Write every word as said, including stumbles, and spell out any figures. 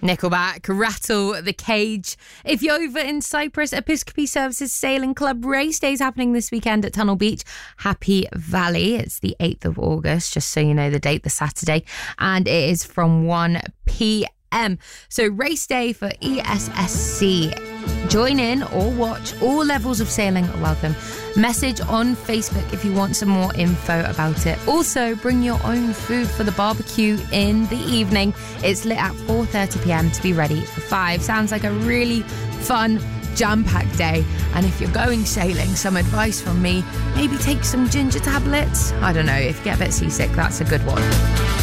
Nickelback, Rattle the Cage. If you're over in Cyprus, Episcopi Services Sailing Club race day is happening this weekend at Tunnel Beach, Happy Valley. It's the eighth of August, just so you know the date, the Saturday, and it is from one p.m. So race day for E S S C. Join in or watch. All levels of sailing are welcome. Message on Facebook if you want some more info about it. Also, bring your own food for the barbecue in the evening. It's lit at four thirty p.m. to be ready for five. Sounds like a really fun, jam-packed day. And if you're going sailing, some advice from me, maybe take some ginger tablets. I don't know, if you get a bit seasick, that's a good one.